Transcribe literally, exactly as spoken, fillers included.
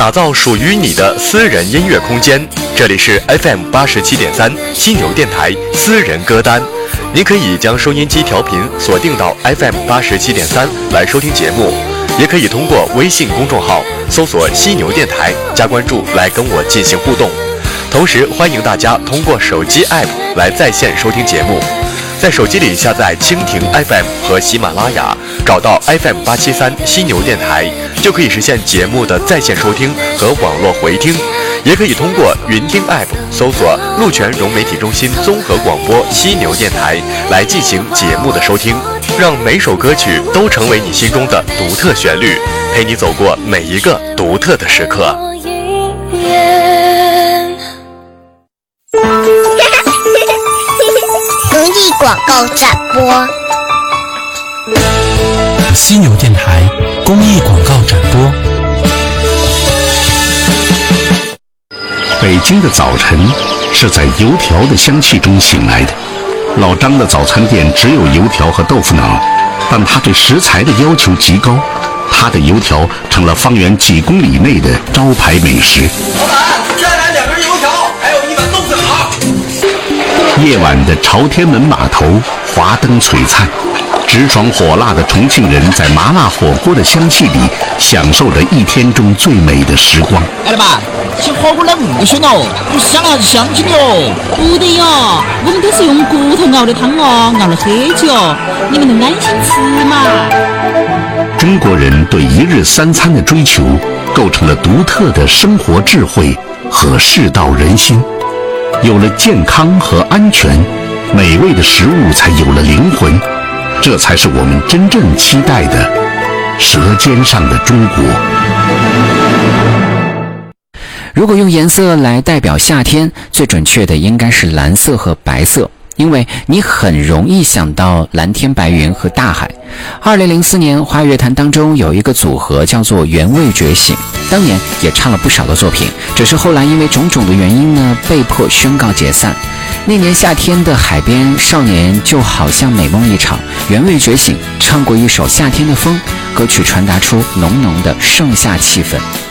打造属于你的私人音乐空间。这里是 F M 八十七点三犀牛电台私人歌单，您可以将收音机调频锁定到 F M 八十七点三来收听节目，也可以通过微信公众号搜索犀牛电台加关注来跟我进行互动。同时欢迎大家通过手机 App 来在线收听节目，在手机里下载蜻蜓 F M 和喜马拉雅，找到 F M 八七三犀牛电台，就可以实现节目的在线收听和网络回听。也可以通过云听 App 搜索鹿泉融媒体中心综合广播犀牛电台来进行节目的收听，让每首歌曲都成为你心中的独特旋律，陪你走过每一个独特的时刻。 公益广告展播， 犀牛电台公益广告展播。 北京的早晨是在油条的香气中醒来的。老张的早餐店只有油条和豆腐脑，但他对食材的要求极高，他的油条成了方圆几公里内的招牌美食。 老板，再来两根油条，还有一碗豆腐脑。 夜晚的朝天门码头，华灯璀璨，直爽火辣的重庆人在麻辣火锅的香气里享受着一天中最美的时光。 哎，老板，这火锅冷不鲜哦，不香还是香气的哦。 不得哟，我们都是用骨头熬的汤哦，熬了很久，你们能安心吃嘛？ 中国人对一日三餐的追求，构成了独特的生活智慧和世道人心。有了健康和安全，美味的食物才有了灵魂，这才是我们真正期待的舌尖上的中国。 如果用颜色来代表夏天，最准确的应该是蓝色和白色，因为你很容易想到蓝天白云和大海。二零零四年华语乐坛当中有一个组合叫做原味觉醒，当年也唱了不少的作品，只是后来因为种种的原因呢，被迫宣告解散。那年夏天的海边，少年就好像美梦一场，原味觉醒唱过一首《夏天的风》，歌曲传达出浓浓的盛夏气氛。